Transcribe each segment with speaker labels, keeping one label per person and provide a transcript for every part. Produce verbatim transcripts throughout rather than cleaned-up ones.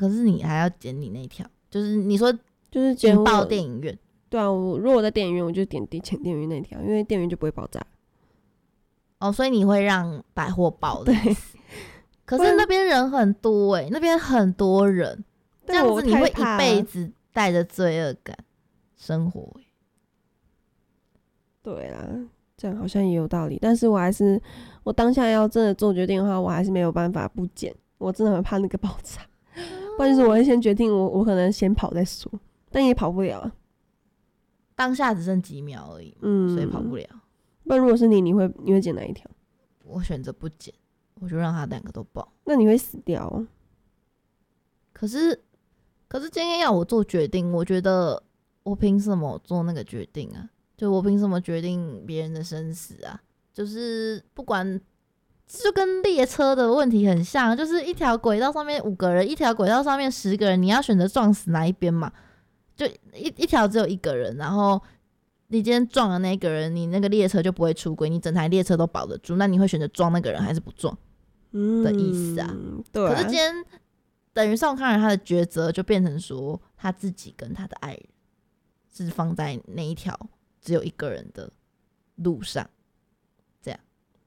Speaker 1: 可是你还要剪你那一条，就是你说
Speaker 2: 就是剪
Speaker 1: 引爆电影院。
Speaker 2: 对啊，我如果我在电影院，我就点剪电影院那条，因为电影院就不会爆炸。
Speaker 1: 哦，所以你会让百货爆的意思。可是那边人很多哎、欸，那边很多人，这样子你会一辈子带着罪恶感生活、欸。
Speaker 2: 对啦，这样好像也有道理，但是我还是，我当下要真的做决定的话，我还是没有办法不剪，我真的很怕那个爆炸。不然就是我会先决定我，我可能先跑再说，但也跑不了啊。
Speaker 1: 当下只剩几秒而已，嗯，所以跑不了。
Speaker 2: 不然如果是你，你会你会剪哪一条？
Speaker 1: 我选择不剪，我就让他两个都爆。
Speaker 2: 那你会死掉啊？
Speaker 1: 可是，可是今天要我做决定，我觉得我凭什么做那个决定啊？就我凭什么决定别人的生死啊？就是不管，就跟列车的问题很像，就是一条轨道上面五个人，一条轨道上面十个人，你要选择撞死哪一边嘛？就一一条只有一个人，然后你今天撞了那个人，你那个列车就不会出轨，你整台列车都保得住，那你会选择撞那个人还是不撞？的意思啊。
Speaker 2: 嗯，对啊。
Speaker 1: 可是今天等于宋康仁他的抉择就变成说，他自己跟他的爱人是放在那一条只有一个人的路上，这样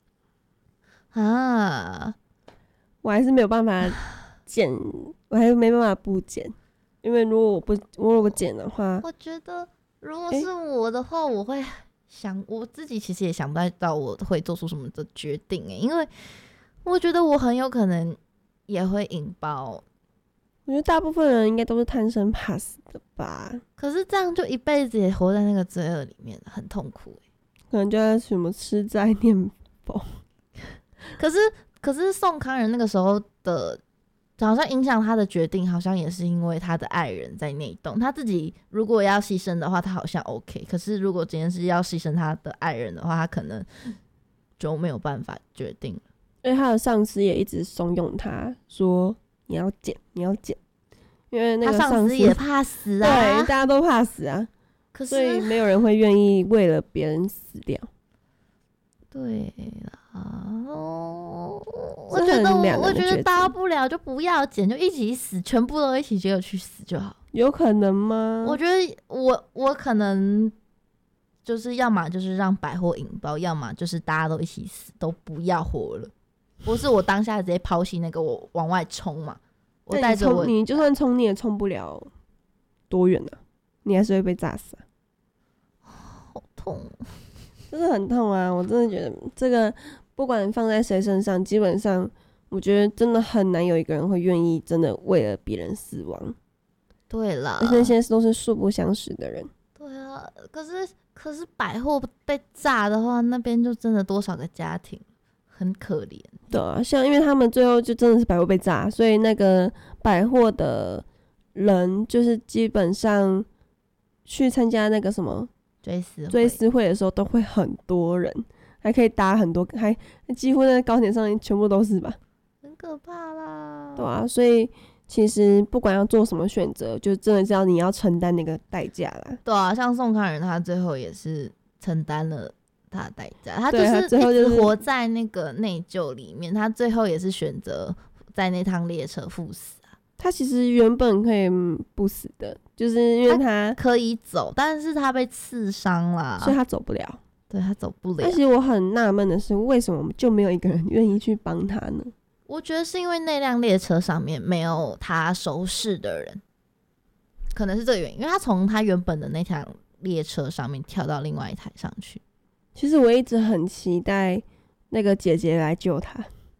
Speaker 1: 啊，
Speaker 2: 我还是没有办法剪，我还是没办法不剪。因为如果我不我如果剪的话，
Speaker 1: 我觉得如果是我的话，我会想我自己其实也想不到我会做出什么的决定、欸、因为我觉得我很有可能也会引爆。
Speaker 2: 我觉得大部分人应该都是贪生怕死的吧。
Speaker 1: 可是这样就一辈子也活在那个罪恶里面，很痛苦、欸、
Speaker 2: 可能就要什么吃斋念佛。
Speaker 1: 可是可是宋康仁那个时候的。好像影响他的决定，好像也是因为他的爱人在内动。他自己如果要牺牲的话，他好像 OK。可是如果今天是要牺牲他的爱人的话，他可能就没有办法决定了。
Speaker 2: 因为他的上司也一直怂恿他说：“你要剪，你要剪。”因为那个
Speaker 1: 上司，他上司也怕死啊，
Speaker 2: 对，大家都怕死啊。可是所以没有人会愿意为了别人死掉。
Speaker 1: 对啦，哦，我觉得我我觉得大不了就不要剪，就一起死，全部都一起结果去死就好。
Speaker 2: 有可能吗？
Speaker 1: 我觉得我我可能就是要么就是让百货引爆，要么就是大家都一起死，都不要活了。不是我当下直接抛弃那个，我往外冲嘛。我带着我，
Speaker 2: 你就算冲你也冲不了多远啊，你还是会被炸死啊。
Speaker 1: 好痛。
Speaker 2: 真的很痛啊！我真的觉得这个不管放在谁身上，基本上我觉得真的很难有一个人会愿意真的为了别人死亡。
Speaker 1: 对啦，
Speaker 2: 而且那些都是素不相识的人。
Speaker 1: 对啊，可是可是百货被炸的话，那边就真的多少个家庭很可怜。
Speaker 2: 对啊，像因为他们最后就真的是百货被炸，所以那个百货的人就是基本上去参加那个什么。
Speaker 1: 追思
Speaker 2: 追思会的时候都会很多人，还可以搭很多，还几乎在高铁上全部都是吧，
Speaker 1: 很可怕啦。
Speaker 2: 对啊，所以其实不管要做什么选择，就真的是要你要承担那个代价啦。
Speaker 1: 对啊，像宋康仁他最后也是承担了他的代价，他
Speaker 2: 就是
Speaker 1: 一直活在那个内疚里面，他最后也是选择在那趟列车赴死。
Speaker 2: 他其实原本可以不死的，就是因为 他,
Speaker 1: 他可以走，但是他被刺伤了，
Speaker 2: 所以他走不了。
Speaker 1: 对，他走不了。
Speaker 2: 而且我很纳闷的是，为什么就没有一个人愿意去帮他呢？
Speaker 1: 我觉得是因为那辆列车上面没有他熟识的人，可能是这个原因。因为他从他原本的那条列车上面跳到另外一台上去。
Speaker 2: 其实我一直很期待那个姐姐来救他。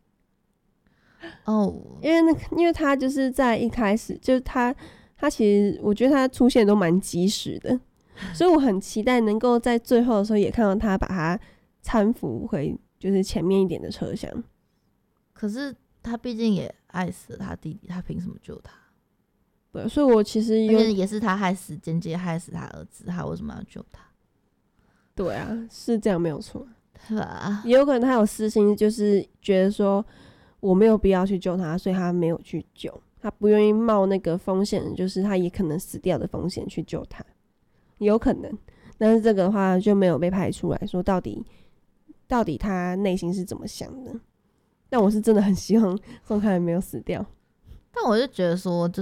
Speaker 1: 哦，
Speaker 2: 因为那个，因为他就是在一开始，就是他，他其实我觉得他出现都蛮及时的，所以我很期待能够在最后的时候也看到他把他搀扶回就是前面一点的车厢。
Speaker 1: 可是他毕竟也爱死了他弟弟，他凭什么救他？
Speaker 2: 对，所以我其实有，
Speaker 1: 也是他害死，间接害死他儿子，他为什么要救他？
Speaker 2: 对啊，是这样没有错，
Speaker 1: 对吧？
Speaker 2: 也有可能他有私心，就是觉得说。我没有必要去救他，所以他没有去救，他不愿意冒那个风险，就是他也可能死掉的风险去救他，有可能。但是这个的话就没有被拍出来说到底到底他内心是怎么想的。但我是真的很希望宋康仁没有死掉。
Speaker 1: 但我就觉得说，就